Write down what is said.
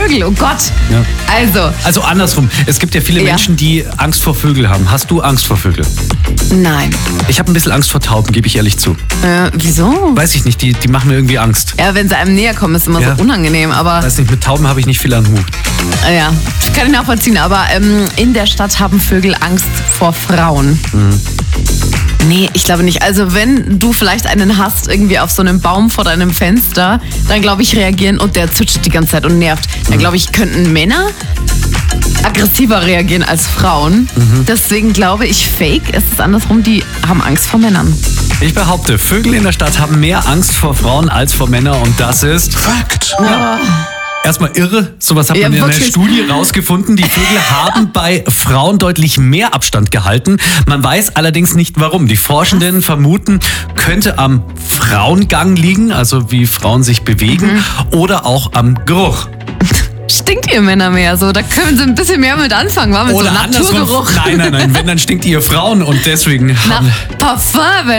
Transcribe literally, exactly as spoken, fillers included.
Vögel, oh Gott. Ja. Also. Also andersrum, es gibt ja viele Ja. Menschen, die Angst vor Vögeln haben. Hast du Angst vor Vögeln? Nein. Ich habe ein bisschen Angst vor Tauben, gebe ich ehrlich zu. Äh, wieso? Weiß ich nicht, die, die machen mir irgendwie Angst. Ja, wenn sie einem näher kommen, ist immer Ja. so unangenehm, aber Weiß nicht, mit Tauben habe ich nicht viel am Hut. äh, ja, das kann ich nachvollziehen. Aber ähm, in der Stadt haben Vögel Angst vor Frauen. Mhm. Nee, ich glaube nicht. Also wenn du vielleicht einen hast, irgendwie auf so einem Baum vor deinem Fenster, dann glaube ich reagieren und der zwitschert die ganze Zeit und nervt. Dann glaube ich, könnten Männer aggressiver reagieren als Frauen. Mhm. Deswegen glaube ich, fake ist es andersrum, die haben Angst vor Männern. Ich behaupte, Vögel in der Stadt haben mehr Angst vor Frauen als vor Männern und das ist Fakt. erstmal irre. Sowas hat Ja, man in einer wirklich. Studie rausgefunden. Die Vögel haben bei Frauen deutlich mehr Abstand gehalten. Man weiß allerdings nicht warum. Die Forschenden vermuten, könnte am Frauengang liegen, also wie Frauen sich bewegen, Mhm. oder auch am Geruch. Stinkt ihr Männer mehr so? Da können sie ein bisschen mehr mit anfangen, war mit Oder so andersrum. Naturgeruch. Nein, nein, nein. Wenn, dann stinkt ihr Frauen und deswegen Nach haben... Parfum, wenn